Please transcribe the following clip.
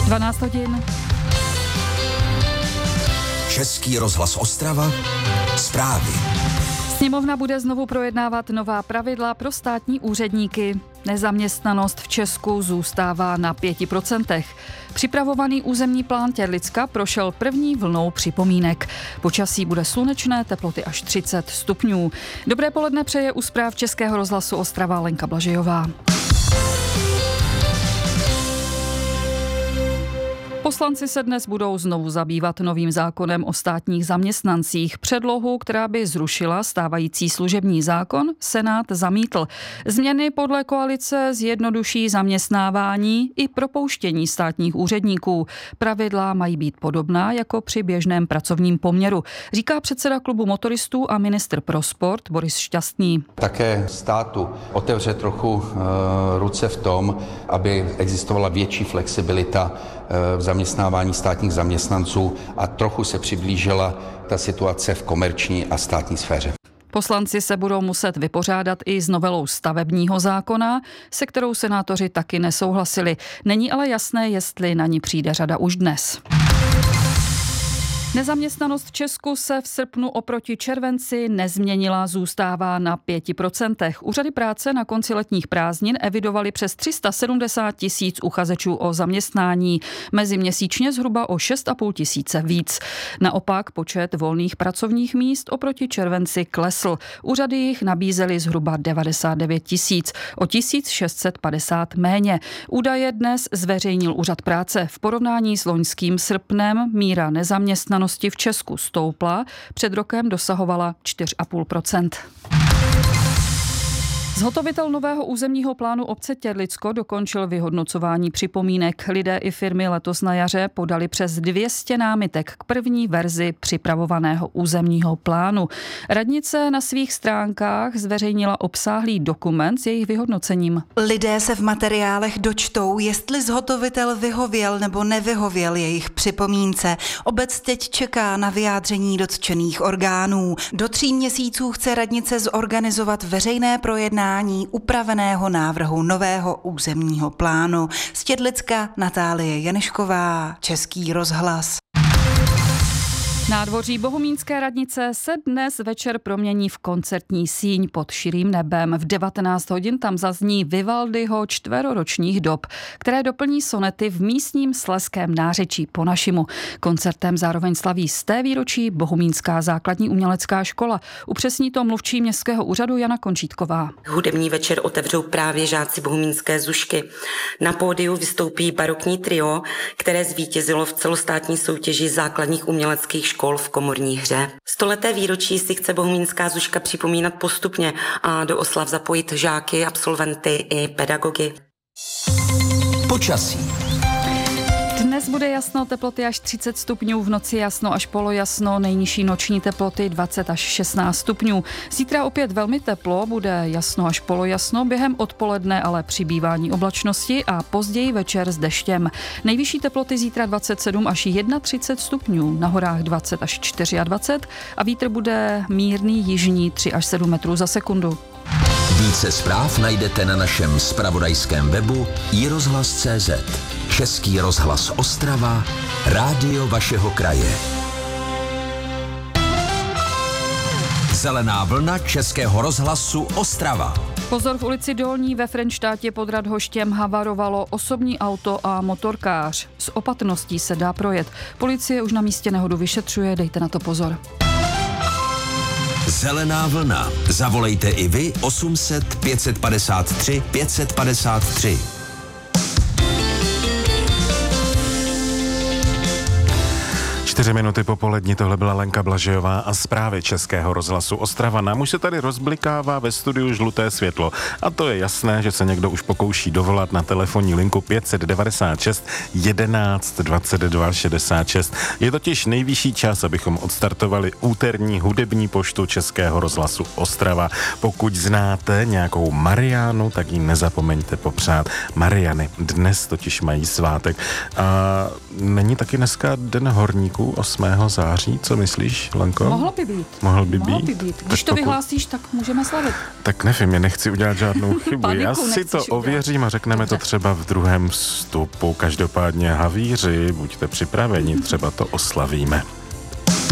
12 hodin. Český rozhlas Ostrava, zprávy. Sněmovna bude znovu projednávat nová pravidla pro státní úředníky. Nezaměstnanost v Česku zůstává na 5%. Připravovaný územní plán Těrlicka prošel první vlnou připomínek. Počasí bude slunečné, teploty až 30 stupňů. Dobré poledne přeje u zpráv Českého rozhlasu Ostrava Lenka Blažejová. Poslanci se dnes budou znovu zabývat novým zákonem o státních zaměstnancích. Předlohu, která by zrušila stávající služební zákon, Senát zamítl. Změny podle koalice zjednoduší zaměstnávání i propouštění státních úředníků. Pravidla mají být podobná jako při běžném pracovním poměru, říká předseda klubu motoristů a ministr pro sport Boris Šťastný. Také státu otevře trochu ruce v tom, aby existovala větší flexibilita v zaměstnávání státních zaměstnanců a trochu se přiblížila ta situace v komerční a státní sféře. Poslanci se budou muset vypořádat i s novelou stavebního zákona, se kterou senátoři taky nesouhlasili. Není ale jasné, jestli na ní přijde řada už dnes. Nezaměstnanost v Česku se v srpnu oproti červenci nezměnila, zůstává na 5%. Úřady práce na konci letních prázdnin evidovaly přes 370 000 uchazečů o zaměstnání, meziměsíčně zhruba o 6,5 tisíce víc. Naopak počet volných pracovních míst oproti červenci klesl. Úřady jich nabízely zhruba 99 000, o 1650 méně. Údaje dnes zveřejnil Úřad práce. V porovnání s loňským srpnem míra nezaměstnanosti v Česku stoupla, před rokem dosahovala 4,5%. Zhotovitel nového územního plánu obce Těrlicko dokončil vyhodnocování připomínek. Lidé i firmy letos na jaře podali přes 200 námitek k první verzi připravovaného územního plánu. Radnice na svých stránkách zveřejnila obsáhlý dokument s jejich vyhodnocením. Lidé se v materiálech dočtou, jestli zhotovitel vyhověl nebo nevyhověl jejich připomínce. Obec teď čeká na vyjádření dotčených orgánů. Do 3 měsíců chce radnice zorganizovat veřejné projednání upraveného návrhu nového územního plánu. Z Těrlicka Natálie Janešková, Český rozhlas. Nádvoří bohumínské radnice se dnes večer promění v koncertní síň pod širým nebem. V 19 hodin tam zazní Vivaldiho 4ročních dob, které doplní sonety v místním slezském nářečí po našimu. Koncertem zároveň slaví 100. výročí Bohumínská základní umělecká škola. Upřesní to mluvčí městského úřadu Jana Končítková. Hudební večer otevřou právě žáci Bohumínské Zušky. Na pódiu vystoupí barokní trio, které zvítězilo v celostátní soutěži základních uměleckých škol v komorní hře. 100leté výročí si chce Bohumínská Zuška připomínat postupně a do oslav zapojit žáky, absolventy i pedagogy. Počasí. Dnes bude jasno, teploty až 30 stupňů, v noci jasno až polojasno, nejnižší noční teploty 20 až 16 stupňů. Zítra opět velmi teplo, bude jasno až polojasno, během odpoledne ale přibývání oblačnosti a později večer s deštěm. Nejvyšší teploty zítra 27 až 31 stupňů, na horách 20 až 24 a vítr bude mírný jižní 3 až 7 metrů za sekundu. Více zpráv najdete na našem zpravodajském webu iRozhlas.cz. Český rozhlas Ostrava, rádio vašeho kraje. Zelená vlna Českého rozhlasu Ostrava. Pozor, v ulici Dolní ve Frenštátě pod Radhoštěm havarovalo osobní auto a motorkář. S opatrností se dá projet. Policie už na místě nehodu vyšetřuje, dejte na to pozor. Zelená vlna. Zavolejte i vy 800 553 553. Čtyři minuty po poledni, tohle byla Lenka Blažejová a zprávy Českého rozhlasu Ostrava. Nám už se tady rozblikává ve studiu žluté světlo. A to je jasné, že se někdo už pokouší dovolat na telefonní linku 596 11 22 66. Je totiž nejvyšší čas, abychom odstartovali úterní hudební poštu Českého rozhlasu Ostrava. Pokud znáte nějakou Mariánu, tak ji nezapomeňte popřát. Mariany dnes totiž mají svátek. A není taky dneska den horníků? sobotu 8. září. Co myslíš, Lenko? Mohlo by být. Mohl by být. Když to vyhlásíš, tak můžeme slavit. Tak nevím, já nechci udělat žádnou chybu. Já si to ověřím a řekneme to třeba v druhém vstupu. Každopádně havíři, buďte připraveni, třeba to oslavíme.